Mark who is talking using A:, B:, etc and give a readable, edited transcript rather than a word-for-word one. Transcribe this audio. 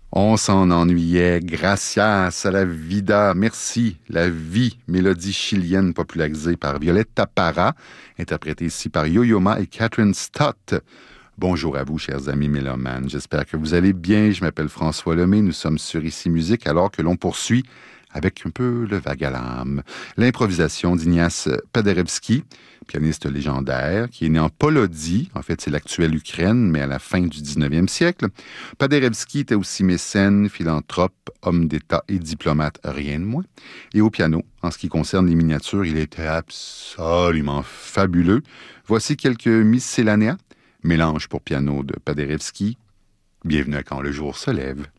A: On s'en ennuyait. Gracias a la vida. Merci. La vie, mélodie chilienne popularisée par Violetta Parra, interprétée ici par Yo-Yo Ma et Catherine Stott. Bonjour à vous, chers amis mélomanes. J'espère que vous allez bien. Je m'appelle François Lemay. Nous sommes sur Ici Musique alors que l'on poursuit avec un peu le vague à l'âme. L'improvisation d'Ignace Paderewski, pianiste légendaire, qui est né en Polodie. En fait, c'est l'actuelle Ukraine, mais à la fin du 19e siècle. Paderewski était aussi mécène, philanthrope, homme d'État et diplomate, rien de moins. Et au piano, en ce qui concerne les miniatures, il était absolument fabuleux. Voici quelques miscellanea, mélange pour piano de Paderewski. Bienvenue à Quand le jour se lève.